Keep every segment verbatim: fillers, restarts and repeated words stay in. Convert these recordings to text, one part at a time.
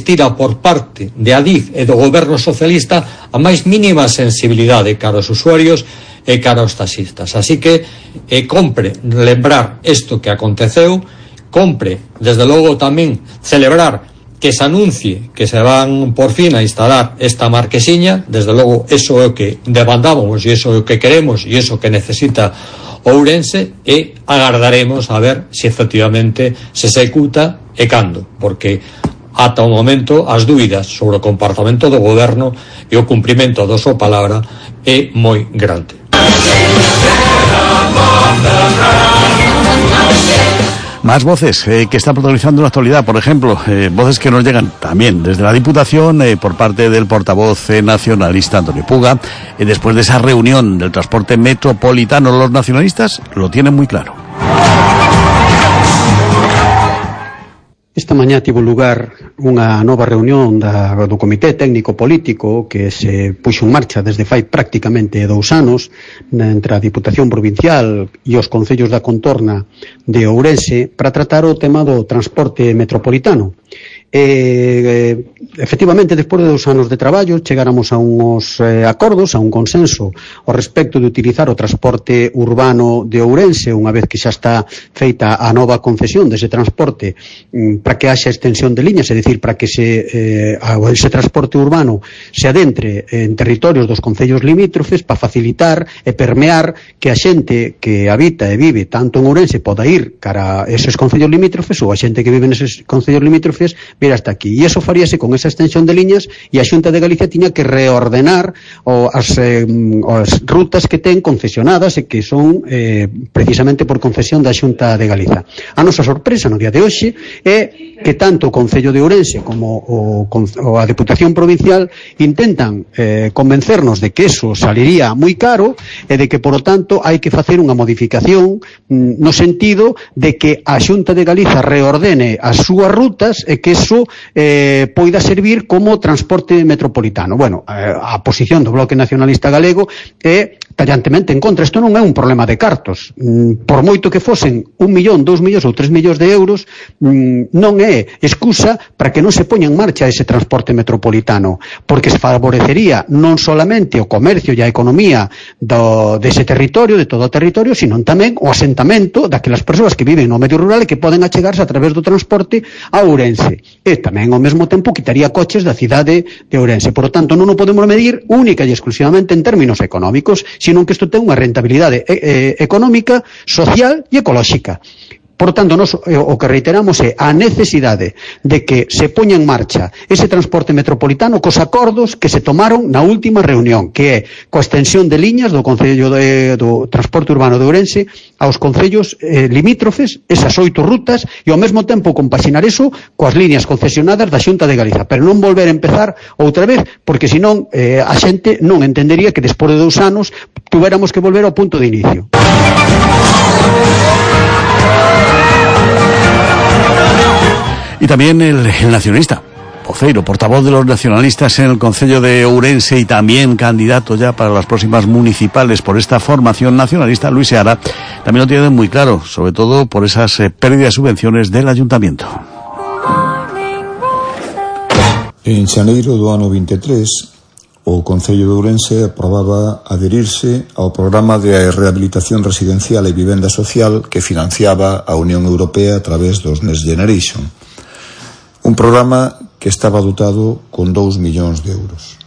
existira por parte de Adif e do goberno socialista a máis mínima sensibilidade cara aos usuarios e cara aos taxistas. Así que eh, compre lembrar isto que aconteceu, compre, desde logo, tamén celebrar que se anuncie que se van por fin a instalar esta marquesiña. Desde logo, eso é o que demandábamos e eso é o que queremos e eso que necesita Ourense, e agardaremos a ver se efectivamente se executa e cando, porque ata o momento as dúbidas sobre o comportamento do goberno e o cumprimento da súa palabra é moi grande. Más voces eh, que están protagonizando la actualidad, por ejemplo, eh, voces que nos llegan también desde la Diputación eh, por parte del portavoz eh, nacionalista Antonio Puga. Eh, después de esa reunión del transporte metropolitano, los nacionalistas lo tienen muy claro. Esta mañá tivo lugar unha nova reunión da, do Comité Técnico Político que se puxo en marcha desde fai prácticamente dous anos entre a Diputación Provincial e os concellos da contorna de Ourense para tratar o tema do transporte metropolitano. E, eh, efectivamente, despois de dous anos de traballo chegáramos a uns eh, acordos, a un consenso ao respecto de utilizar o transporte urbano de Ourense unha vez que xa está feita a nova concesión dese transporte mm, para que haxa extensión de liñas, é dicir, para que se, eh, ese transporte urbano se adentre en territorios dos concellos limítrofes para facilitar e permear que a xente que habita e vive tanto en Ourense poda ir cara a eses concellos limítrofes ou a xente que vive neses concellos limítrofes vir hasta aquí. E iso faríase con esa extensión de liñas e a Xunta de Galicia tiña que reordenar o, as, eh, as rutas que ten concesionadas e que son eh, precisamente por concesión da Xunta de Galiza. A nosa sorpresa no día de hoxe é que tanto o Concello de Ourense como o, o a Deputación Provincial intentan eh, convencernos de que eso saliría moi caro e de que, por lo tanto, hai que facer unha modificación mm, no sentido de que a Xunta de Galiza reordene as súas rutas e que eso eh, poida servir como transporte metropolitano. Bueno, eh, a posición do Bloque Nacionalista Galego é tallantemente en contra. Isto non é un problema de cartos. Mm, por moito que fosen un millón, dous millóns ou tres millóns de euros, mm, non é excusa para que non se poña en marcha ese transporte metropolitano, porque se favorecería non solamente o comercio e a economía do, dese territorio, de todo o territorio, sino tamén o asentamento daquelas persoas que viven no medio rural e que poden achegarse a través do transporte a Ourense. E tamén ao mesmo tempo quitaría coches da cidade de Ourense. Por lo tanto, non o podemos medir única e exclusivamente en términos económicos, sino que isto ten unha rentabilidade eh, económica, social e ecolóxica. Por tanto, nos, o que reiteramos é a necesidade de que se poña en marcha ese transporte metropolitano cos acordos que se tomaron na última reunión, que é coa extensión de liñas do Concello de, do Transporte Urbano de Ourense aos concellos eh, limítrofes, esas oito rutas, e ao mesmo tempo compaxinar eso coas líneas concesionadas da Xunta de Galiza, pero non volver a empezar outra vez, porque senón eh, a xente non entendería que despois de dous anos tuviéramos que volver ao punto de inicio. Y también el, el nacionalista, voceiro, portavoz de los nacionalistas en el Concello de Ourense y también candidato ya para las próximas municipales por esta formación nacionalista, Luis Seara, también lo tiene muy claro, sobre todo por esas eh, pérdidas de subvenciones del ayuntamiento. En xaneiro do ano veintitrés, o Concello de Ourense aprobaba adherirse ao programa de rehabilitación residencial e vivenda social que financiaba a Unión Europea a través dos Next Generation. Un programa que estaba dotado con dous millóns de euros.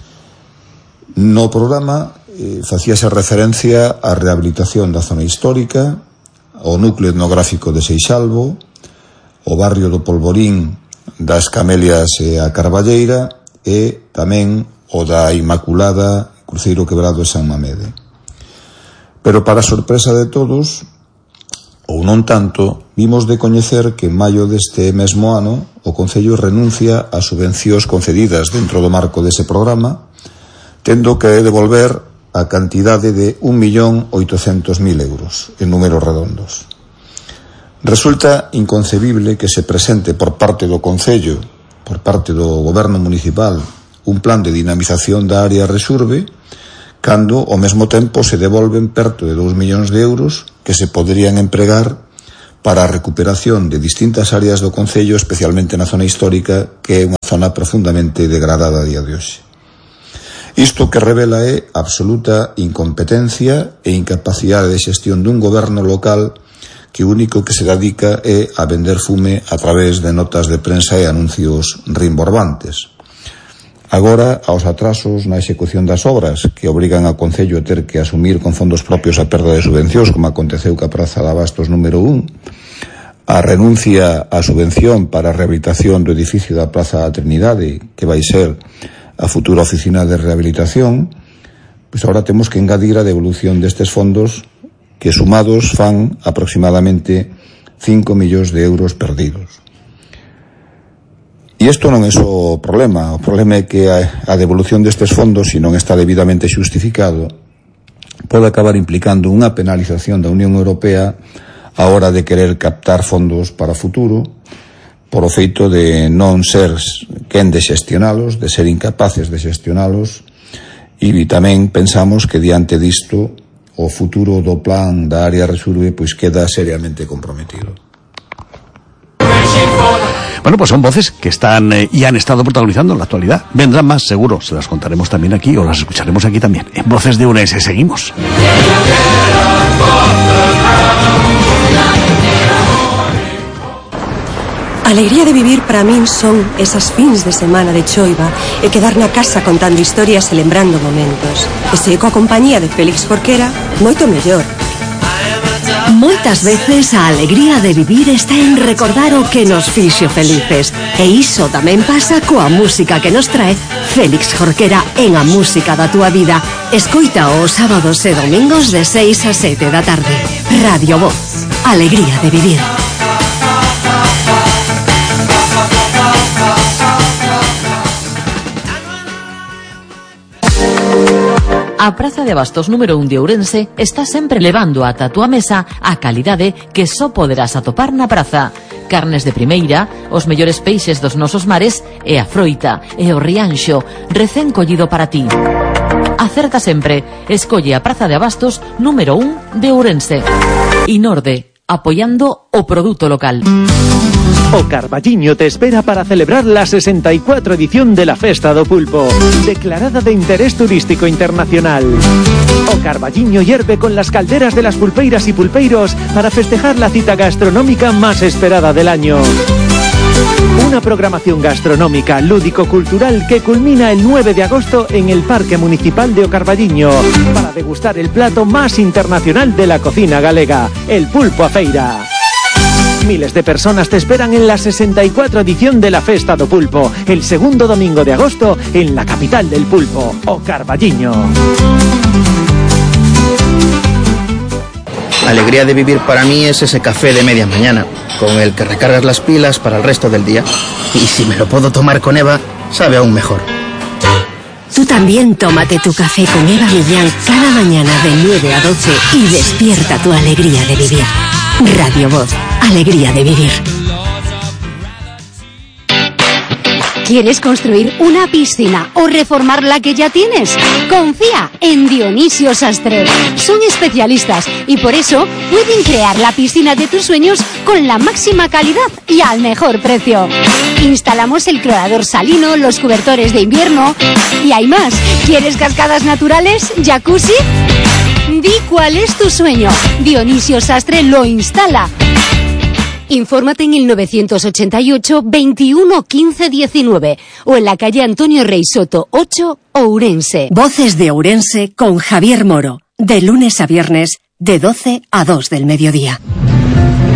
No programa eh, facíase referencia á rehabilitación da zona histórica, ao núcleo etnográfico de Seixalbo, o barrio do Polvorín, das Camelias e a Carballeira e tamén o da Inmaculada, Cruceiro Quebrado e San Mamede. Pero para sorpresa de todos, ou non tanto, vimos de coñecer que en maio deste mesmo ano o Concello renuncia ás subvencións concedidas dentro do marco dese programa, tendo que devolver a cantidade de un millón oitocentos mil euros en números redondos. Resulta inconcebible que se presente por parte do Concello, por parte do Goberno Municipal, un plan de dinamización da área Resurbe, cando ao mesmo tempo se devolven perto de dous millóns de euros que se poderían empregar para a recuperación de distintas áreas do concello, especialmente na zona histórica, que é unha zona profundamente degradada a día de hoxe. Isto que revela é absoluta incompetencia e incapacidade de xestión dun goberno local que o único que se dedica é a vender fume a través de notas de prensa e anuncios rimborbantes. Agora, aos atrasos na execución das obras que obrigan ao Concello a ter que asumir con fondos propios a perda de subvencións, como aconteceu ca Praza de Abastos número un, a renuncia á subvención para a rehabilitación do edificio da Praza da Trinidade, que vai ser a futura oficina de rehabilitación, pois agora temos que engadir a devolución destes fondos que sumados fan aproximadamente cinco millóns de euros perdidos. E isto non é só o problema, o problema é que a, a devolución destes fondos, se non está debidamente xustificado, pode acabar implicando unha penalización da Unión Europea a hora de querer captar fondos para o futuro, por o feito de non ser quen de xestionalos, de ser incapaces de xestionalos, e tamén pensamos que diante disto o futuro do plan da área Resurbe pois queda seriamente comprometido. Bueno, pues son voces que están eh, y han estado protagonizando en la actualidad. Vendrán más, seguro, se las contaremos también aquí o las escucharemos aquí también. En Voces de Ourense seguimos. A alegría de vivir para min son esas fins de semana de choiva e quedar na casa contando historias e lembrando momentos. E se coa compañía de Félix Jorquera, moito mellor. Moitas veces a alegría de vivir está en recordar o que nos fixo felices. E iso tamén pasa coa música que nos trae Félix Jorquera en A Música da Túa Vida. Escoita os sábados e domingos de seis a sete da tarde. Radio Voz. Alegría de vivir. A Praza de Abastos número un de Ourense está sempre levando ata a túa mesa a calidade que só poderás atopar na praza. Carnes de primeira, os mellores peixes dos nosos mares e a froita e o rianxo recén collido para ti. Acerta sempre, escolle a Praza de Abastos número un de Ourense. Inorde, apoyando o produto local. O Carballiño te espera para celebrar la sesenta y cuatro edición de la Festa do Pulpo, declarada de interés turístico internacional. O Carballiño hierve con las calderas de las pulpeiras y pulpeiros para festejar la cita gastronómica más esperada del año. Una programación gastronómica, lúdico-cultural que culmina el nueve de agosto en el Parque Municipal de O Carballiño para degustar el plato más internacional de la cocina galega, el pulpo a feira. Miles de personas te esperan en la sesenta y cuatro edición de la Festa do Pulpo, el segundo domingo de agosto en la capital del pulpo, O Carballiño. Alegría de vivir para mí es ese café de media mañana, con el que recargas las pilas para el resto del día. Y si me lo puedo tomar con Eva, sabe aún mejor. Tú también tómate tu café con Eva Millán cada mañana de nueve a doce y despierta tu alegría de vivir. Radio Voz, alegría de vivir. ¿Quieres construir una piscina o reformar la que ya tienes? Confía en Dionisio Sastre. Son especialistas y por eso pueden crear la piscina de tus sueños con la máxima calidad y al mejor precio. Instalamos el clorador salino, los cobertores de invierno y hay más. ¿Quieres cascadas naturales? ¿Jacuzzi? Di cuál es tu sueño. Dionisio Sastre lo instala. Infórmate en el novecientos ochenta y ocho, veintiuno, quince, diecinueve o en la calle Antonio Rey Soto ocho, Ourense. Voces de Ourense con Javier Moro, de lunes a viernes, de doce a dos del mediodía.